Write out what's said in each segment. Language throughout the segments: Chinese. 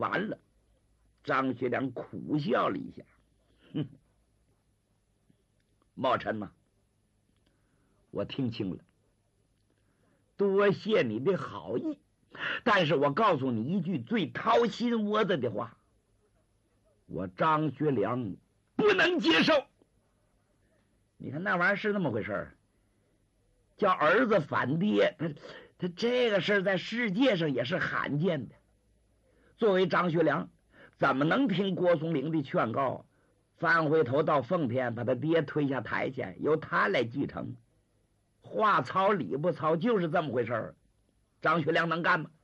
完了。张学良苦笑了一下，哼，茂臣呐，我听清了，多谢你的好意，但是我告诉你一句最掏心窝子的话，我张学良不能接受。你看那玩意儿是那么回事儿，叫儿子反爹，他这个事儿在世界上也是罕见的。作为张学良，怎么能听郭松龄的劝告，翻回头到奉天把他爹推下台去，由他来继承？话糙理不糙，就是这么回事儿。张学良能干吗？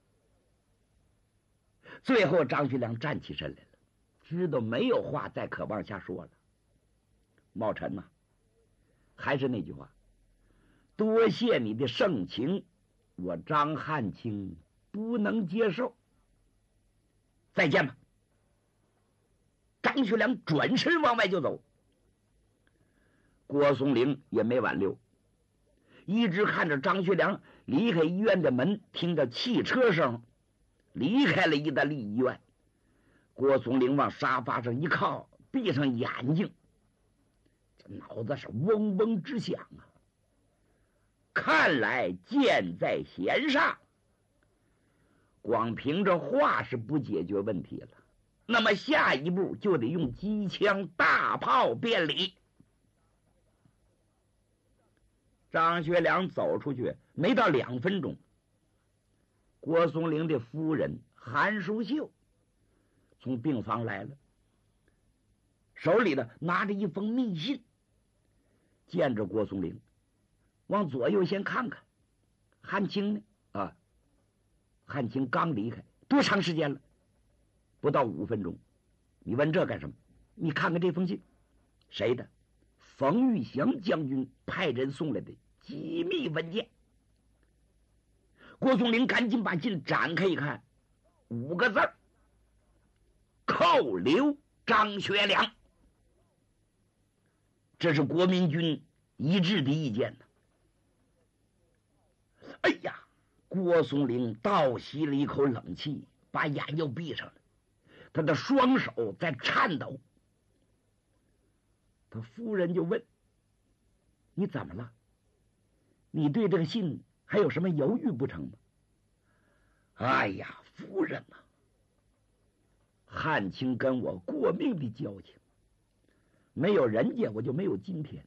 最后张学良站起身来了，知道没有话再可往下说了。茂臣呐，还是那句话，多谢你的盛情，我张汉卿不能接受。再见吧。张学良转身往外就走，郭松龄也没挽留，一直看着张学良离开医院的门，听着汽车声离开了意大利医院。郭松龄往沙发上一靠，闭上眼睛，这脑子是嗡嗡直响啊！看来箭在弦上，光凭着话是不解决问题了，那么下一步就得用机枪大炮便礼。张学良走出去没到2分钟，郭松龄的夫人韩淑秀从病房来了，手里呢拿着一封密信。见着郭松龄，往左右先看看，汉卿呢？汉卿刚离开，多长时间了？不到5分钟。你问这干什么？你看看这封信，谁的？冯玉祥将军派人送来的机密文件。郭松龄赶紧把信展开一看，5个字：扣留张学良。这是国民军一致的意见呢。哎呀，郭松龄倒吸了一口冷气，把眼又闭上了，他的双手在颤抖。他夫人就问：你怎么了？你对这个信还有什么犹豫不成吗？哎呀，夫人呐，汉卿跟我过命的交情，没有人家我就没有今天。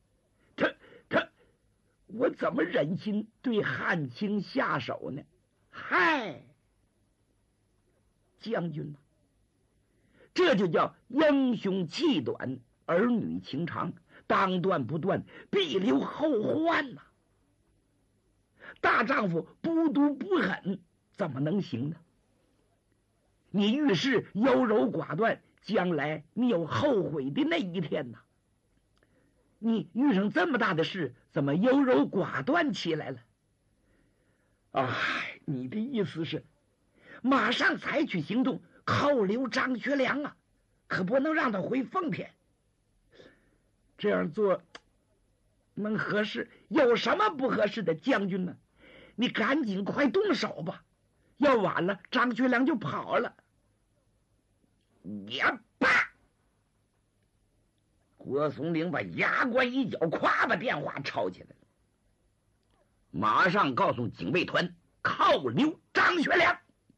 我怎么忍心对汉卿下手呢？嗨，将军呐，这就叫英雄气短，儿女情长，当断不断，必留后患呐。大丈夫不毒不狠，怎么能行呢？你遇事优柔寡断，将来你有后悔的那一天呐。你遇上这么大的事，怎么优柔寡断起来了？哎，你的意思是马上采取行动，扣留张学良啊，可不能让他回奉天。这样做能合适？有什么不合适的？将军呢？你赶紧快动手吧，要晚了张学良就跑了。也罢，郭松龄把牙关一咬，咵把电话抄起来了，马上告诉警卫团扣留张学良。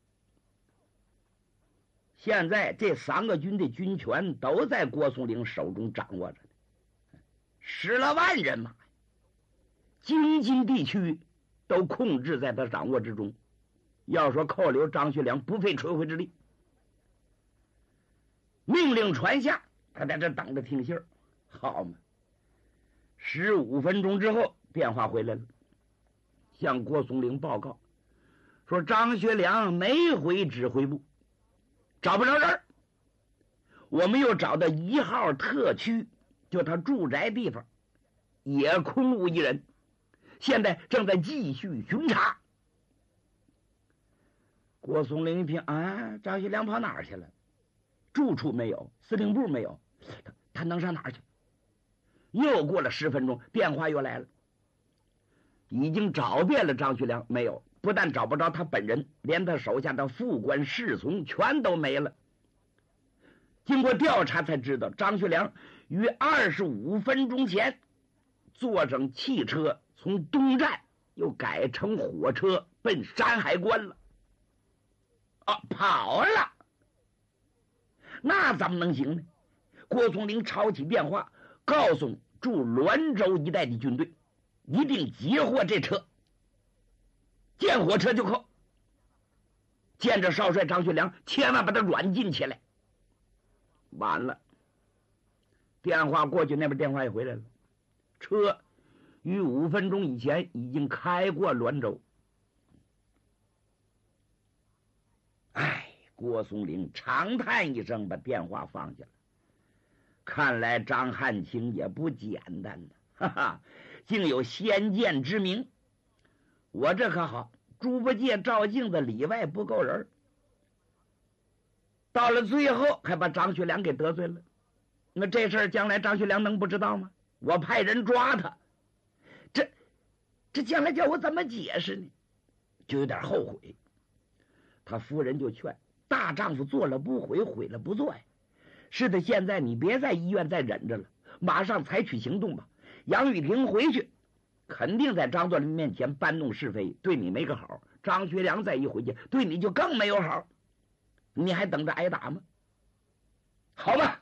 现在这3个军的军权都在郭松龄手中掌握着呢，10来万人马，京津地区都控制在他掌握之中。要说扣留张学良，不费吹灰之力。命令传下，他在这等着听信儿。好嘛，15分钟之后，电话回来了，向郭松龄报告说张学良没回指挥部，找不着人。我们又找到1号特区，就他住宅地方，也空无一人，现在正在继续巡查。郭松龄一听啊，张学良跑哪儿去了？住处没有，司令部没有，他能上哪儿去？又过了10分钟，电话又来了，已经找遍了张学良，没有，不但找不着他本人，连他手下的副官侍从全都没了， 经过调查才知道，张学良于25分钟前坐上汽车从东站又改乘火车奔山海关了。跑了。那怎么能行呢？郭松龄抄起电话，告诉驻滦州一带的军队，一定截获这车，见火车就扣。见着少帅张学良，千万把他软禁起来。完了，电话过去，那边电话也回来了，车于5分钟以前已经开过滦州。郭松龄长叹一声，把电话放下了。看来张汉卿也不简单呢，哈哈，竟有先见之明。我这可好，猪八戒照镜子里外不够人，到了最后还把张学良给得罪了。那这事儿将来张学良能不知道吗？我派人抓他，这将来叫我怎么解释呢？就有点后悔。他夫人就劝，大丈夫做了不悔，悔了不做呀。是的，现在你别在医院再忍着了，马上采取行动吧。杨玉婷回去肯定在张作霖面前搬弄是非，对你没个好。张学良再一回去，对你就更没有好。你还等着挨打吗？好吧，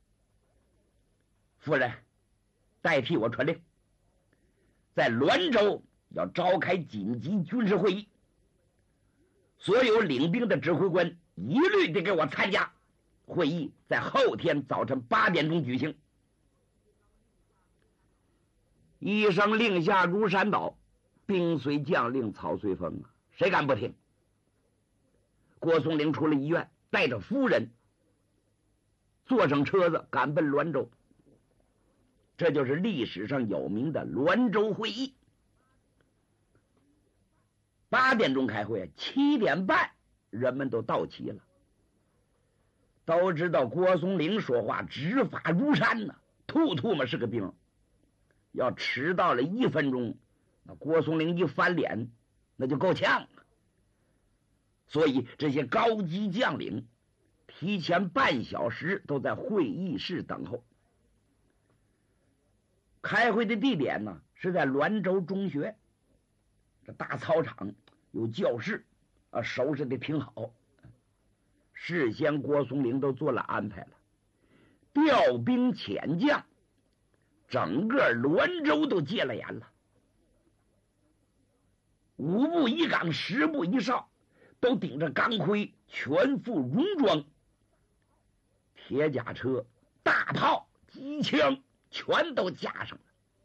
夫人，代替我传令，在滦州要召开紧急军事会议，所有领兵的指挥官一律得给我参加。会议在后天早晨8点钟举行。一声令下如山倒，兵随将令，草随风啊！谁敢不听？郭松龄出了医院，带着夫人坐上车子赶奔滦州。这就是历史上有名的滦州会议。8点钟开会，7点半人们都到齐了。都知道郭松龄说话执法如山呢，兔兔嘛是个兵，要迟到了1分钟，那郭松龄一翻脸，那就够呛了。所以这些高级将领提前半小时都在会议室等候。开会的地点呢是在滦州中学，这大操场有教室啊，收拾的挺好。事先郭松龄都做了安排了，调兵遣将，整个滦州都戒了严了。5步一岗，10步一哨，都顶着钢盔，全副戎装，铁甲车、大炮、机枪全都架上了。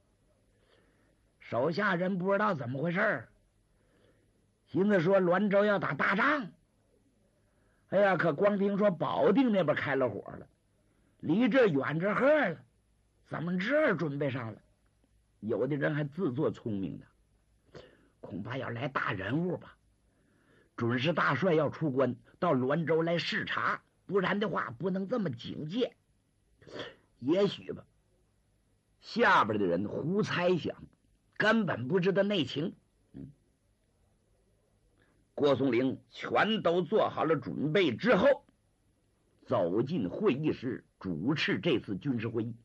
手下人不知道怎么回事，寻思说滦州要打大仗。哎呀，可光听说保定那边开了火了，离这远着呵了，怎么这儿准备上了？有的人还自作聪明呢，恐怕要来大人物吧，准是大帅要出关到滦州来视察，不然的话不能这么警戒。也许吧，下边的人胡猜想，根本不知道内情。郭松龄全都做好了准备之后，走进会议室，主持这次军事会议。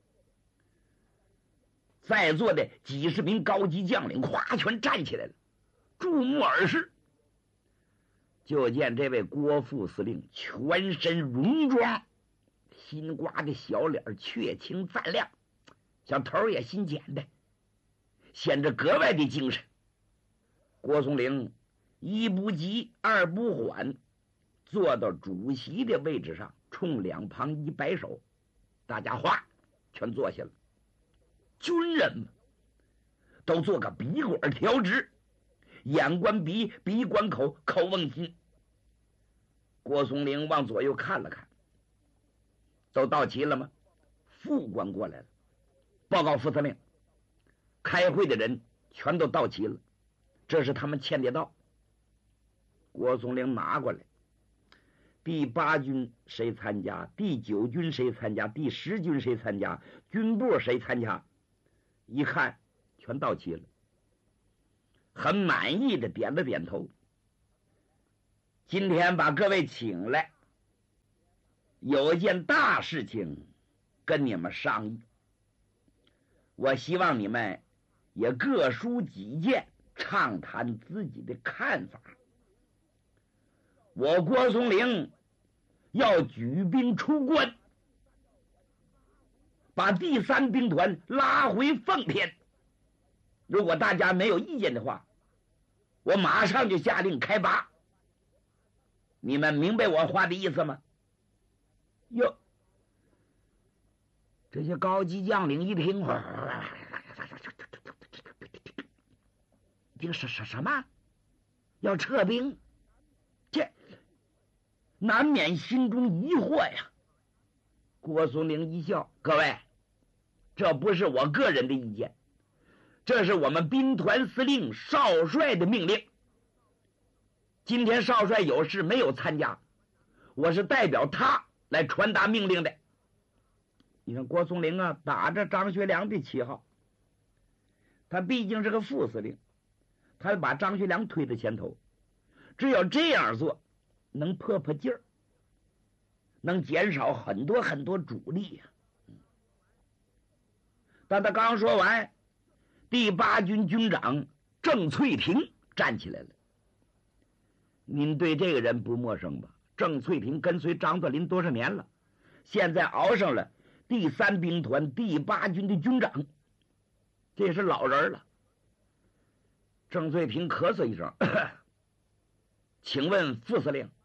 在座的几十名高级将领哗全站起来了，注目而视。就见这位郭副司令全身戎装，新刮的小脸确青赞亮，小头也新剪的，显着格外的精神。郭松龄一不急二不缓，坐到主席的位置上，冲两旁一摆手，大家哗全坐下了。军人们都做个鼻管调直，眼观鼻，鼻观口，口问心。郭松龄往左右看了看，都到齐了吗？副官过来了，报告副司令，开会的人全都到齐了，这是他们签的到。郭松龄拿过来，第8军谁参加，第9军谁参加，第10军谁参加，军部谁参加，一看全到齐了，很满意的点了点头。今天把各位请来， 有件大事情跟你们商议，我希望你们也各抒己见，畅谈自己的看法。我郭松龄要举兵出关，把第3兵团拉回奉天。如果大家没有意见的话，我马上就下令开拔。你们明白我话的意思吗？哟，这些高级将领一听，这个是什么？要撤兵？这难免心中疑惑呀。郭松龄一笑：“各位，这不是我个人的意见，这是我们兵团司令少帅的命令。今天少帅有事没有参加，我是代表他来传达命令的。”你看郭松龄啊，打着张学良的旗号，他毕竟是个副司令，他把张学良推在前头，只有这样做能破劲儿，能减少很多很多阻力呀。但他刚说完，第8军军长郑翠萍站起来了。您对这个人不陌生吧？郑翠萍跟随张作霖多少年了，现在熬上了第3兵团第8军的军长，这也是老人了。郑翠萍咳嗽一声：“请问副司令，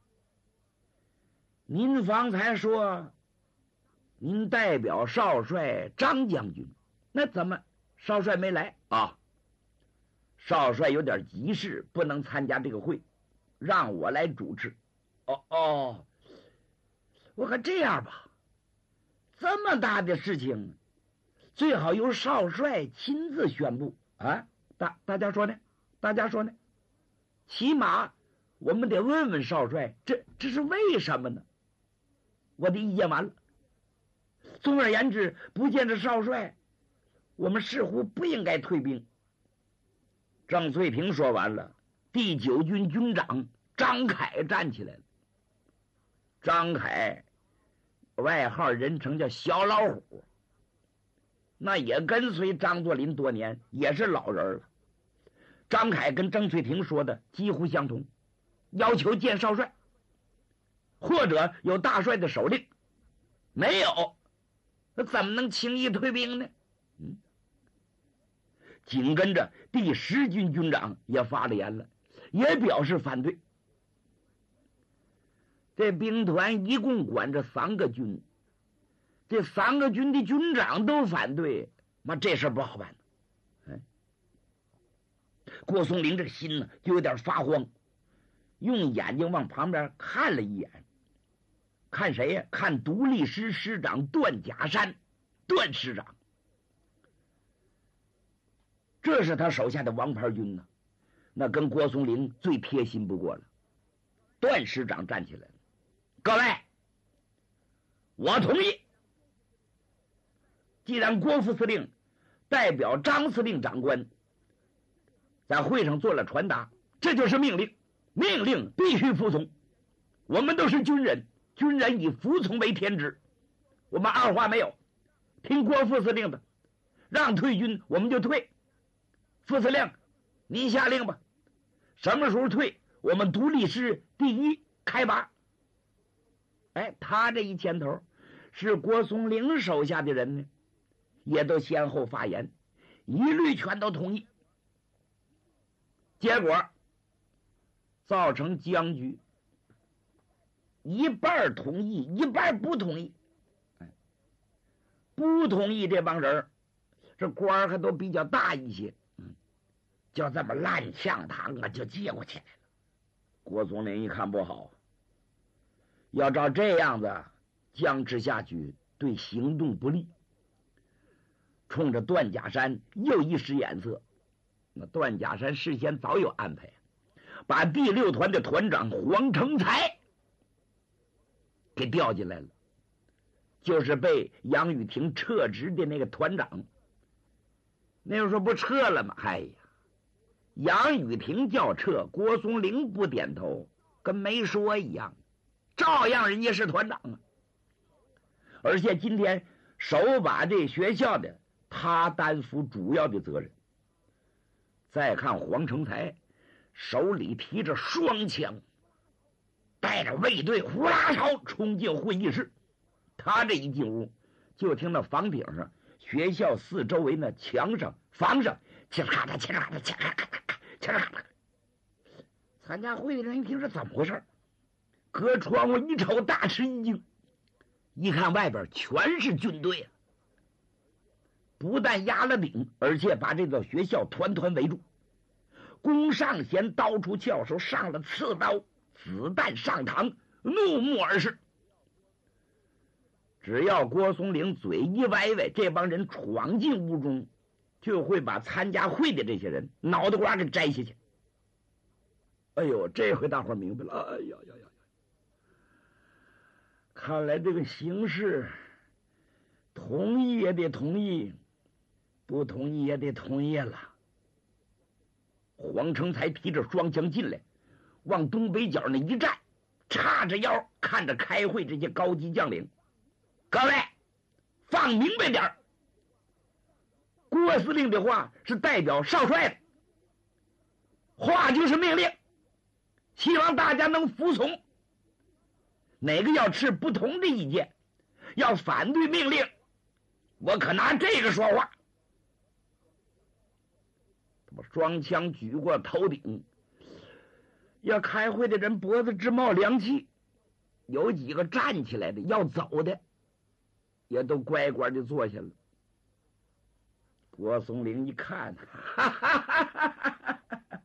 您方才说您代表少帅张将军，那怎么少帅没来啊？少帅有点急事，不能参加这个会，让我来主持。哦，我看这样吧，这么大的事情，最好由少帅亲自宣布啊！大家说呢？大家说呢？起码我们得问问少帅，这是为什么呢？我的意见完了。总而言之，不见着少帅，我们似乎不应该退兵。郑翠萍说完了，第9军军长张凯站起来了。张凯外号人称叫小老虎，那也跟随张作霖多年，也是老人了。张凯跟郑翠萍说的几乎相同，要求见少帅，或者有大帅的手令。没有，那怎么能轻易退兵呢？紧跟着第10军军长也发了言了，也表示反对。这兵团一共管着3个军，这3个军的军长都反对，那这事不好办。郭松龄这心呢就有点发慌，用眼睛往旁边看了一眼，看谁呀？看独立师师长段甲山，段师长，这是他手下的王牌军呢，那跟郭松龄最贴心不过了。段师长站起来了：“各位，我同意。既然郭副司令代表张司令长官在会上做了传达，这就是命令，命令必须服从。我们都是军人，军人以服从为天职，我们二话没有，听郭副司令的，让退军我们就退。副司令，您下令吧，什么时候退，我们独立师第1开拔。”他这一牵头，是郭松龄手下的人呢，也都先后发言，一律全都同意。结果造成僵局，一半同意，一半不同意。不同意这帮人，这官儿还都比较大一些，就这么烂呛堂啊，就接过去来了。郭松龄一看不好，要照这样子僵持下去，对行动不利。冲着段甲山又一使眼色。那段甲山事先早有安排，把第6团的团长黄成才给调进来了，就是被杨雨婷撤职的那个团长。那时候不撤了吗？杨雨婷叫撤，郭松龄不点头，跟没说一样，照样人家是团长啊。 而且今天手把这学校的，他担负主要的责任。再看黄成才，手里提着双枪，带着卫队呼啦超冲进会议室。他这一进屋，就听到房顶上学校四周围那墙上房上嘁啦咔嚓嘁啦咔嚓嘁啦咔嚓嘁啦咔嚓。参加会的人一听是怎么回事，隔窗户一瞅，大吃一惊，一看外边全是军队啊！不但压了顶，而且把这座学校团团围住。弓上弦，刀出鞘手，上了刺刀，子弹上膛，怒目而视。只要郭松龄嘴一歪歪，这帮人闯进屋中，就会把参加会的这些人脑袋瓜给摘下去。哎呦，这回大伙明白了。哎呀呀呀！看来这个形势，同意也得同意，不同意也得同意了。黄成才提着双枪进来，往东北角那一站，叉着腰看着开会这些高级将领：“各位，放明白点儿，郭司令的话是代表少帅的，话就是命令，希望大家能服从。哪个要持不同的意见，要反对命令，我可拿这个说话。”把双枪举过头顶，要开会的人脖子直冒凉气，有几个站起来的，要走的也都乖乖的坐下了。郭松龄一看，哈哈哈哈哈！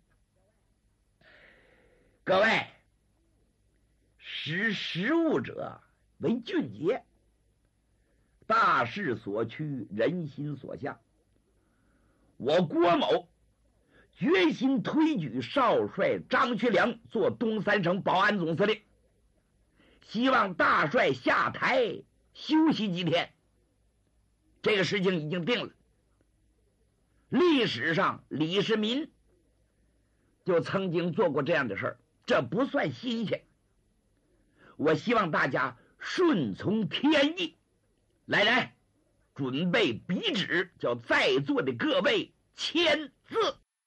各位，识时务者为俊杰，大势所趋，人心所向。我郭某决心推举少帅张学良做东三省保安总司令，希望大帅下台休息几天。这个事情已经定了，历史上李世民就曾经做过这样的事儿，这不算新鲜。我希望大家顺从天意。来，准备笔纸，叫在座的各位签字。